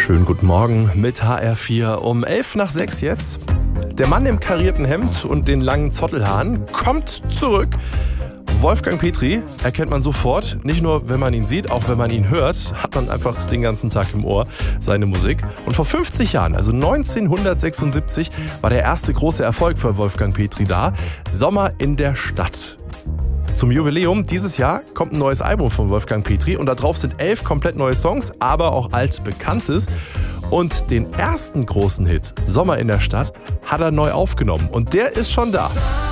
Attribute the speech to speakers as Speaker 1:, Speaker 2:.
Speaker 1: Schönen guten Morgen mit HR4 um 5:11 jetzt. Der Mann im karierten Hemd und den langen Zottelhaaren kommt zurück. Wolfgang Petri erkennt man sofort, nicht nur wenn man ihn sieht, auch wenn man ihn hört, hat man einfach den ganzen Tag im Ohr seine Musik. Und vor 50 Jahren, also 1976, war der erste große Erfolg für Wolfgang Petri da. Sommer in der Stadt. Zum Jubiläum dieses Jahr kommt ein neues Album von Wolfgang Petri und da drauf sind 11 komplett neue Songs, aber auch altbekanntes. Und den ersten großen Hit, Sommer in der Stadt, hat er neu aufgenommen und der ist schon da.